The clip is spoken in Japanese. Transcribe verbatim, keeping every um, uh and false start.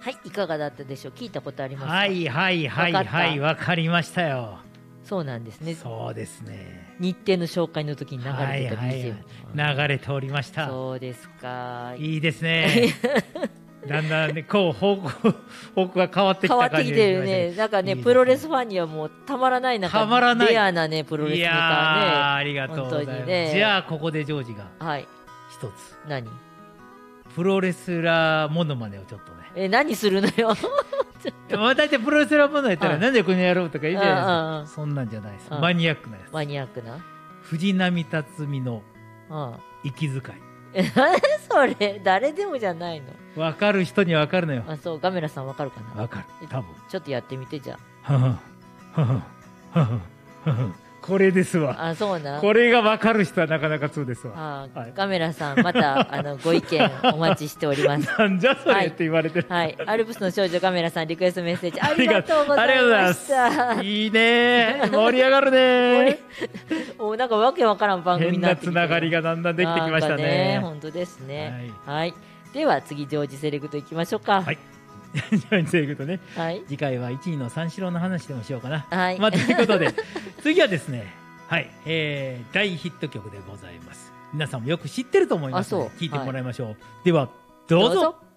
はい、いかがだったでしょう。聞いたことありますか？ はいはいはいはいわかりましたよ。 そうなんですね。 そうですね。 日程の紹介の時に流れてた ビージーエム、 はいはい、流れておりました。 そうですか。 いいですね。だんだんねこう方向方向が変わってきた感じ変わってきてるね。なんかね、いいね、プロレスファンにはもうたまらないなんかたまらないレアなねプロレスネタね。いやありがとうございます。ね、じゃあここでジョージがはい一つ、 何プロレスラーモノマネをちょっとね。 え何するのよ。 大体プロレスラーモノやったらなんでこの野郎とか言うじゃないですか。そんなんじゃないです。マニアックなやつ。 マニアックな藤波辰巳の息遣い。 えそれ誰でもじゃないの。 分かる人には分かるのよ。 あ、そう、ガメラさん分かるかな。 分かる、多分。 ちょっとやってみて。じゃあこれですわ。 あ、そうな。 これが分かる人はなかなかそうですわ。 あ、はい、ガメラさんまたあのご意見お待ちしております。 なんじゃそれって言われてる。 はい、はい、アルプスの少女ガメラさんリクエストメッセージありがとうございました。 いいね、盛り上がるね。 おなんかわけわからん番組になってきて、 変なつながりがだんだんできてきましたね。 本当ですね。はい、はい、では次ジョージセレクトいきましょうか。 はい。ジョージセレクトね。 はい。 次回はいちいの三四郎の話でもしようかな。 はい。 まあということで次はですね、はい、えー、大ヒット曲でございます。皆さんもよく知ってると思いますので聞いてもらいましょう。はい、ではどうぞ。どうぞ。